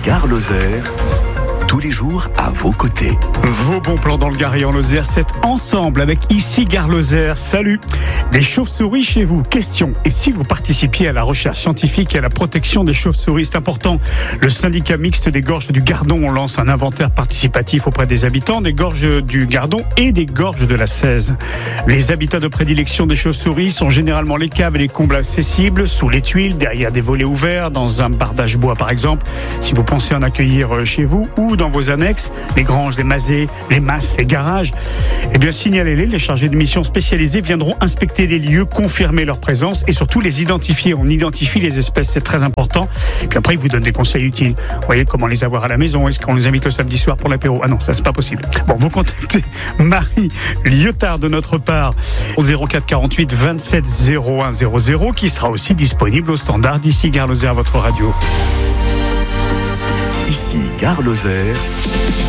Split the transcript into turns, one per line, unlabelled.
Gare Lozère, tous les jours à vos côtés.
Vos bons plans dans le Gard et en Lozère, c'est ensemble avec Ici Gare Lozère. Salut. Des chauves-souris chez vous. Question. Et si vous participiez à la recherche scientifique et à la protection des chauves-souris, c'est important. Le syndicat mixte des gorges du Gardon, on lance un inventaire participatif auprès des habitants des gorges du Gardon et des gorges de la Cèze. Les habitats de prédilection des chauves-souris sont généralement les caves et les combles accessibles, sous les tuiles, derrière des volets ouverts, dans un bardage bois par exemple. Si vous pensez en accueillir chez vous ou dans vos annexes, les granges, les masées, les masses, les garages, eh bien signalez-les, les chargés de mission spécialisés viendront inspecter les lieux, confirmer leur présence et surtout les identifier. On identifie les espèces, c'est très important. Et puis après, ils vous donnent des conseils utiles. Vous voyez comment les avoir à la maison. Est-ce qu'on les invite le samedi soir pour l'apéro? Ah non, ça c'est pas possible. Bon, vous contactez Marie Liotard de notre part au 04 48 27 01 00 qui sera aussi disponible au standard d'Ici Gare Lozère, votre radio.
Ici Gare Lozère,